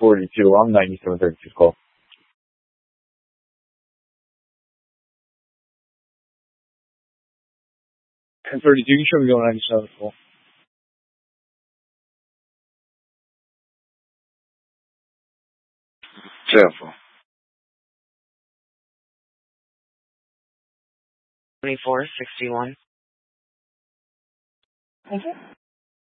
42. I'm 9736 call. 1032, you can show me going 97 call. Careful. 2461.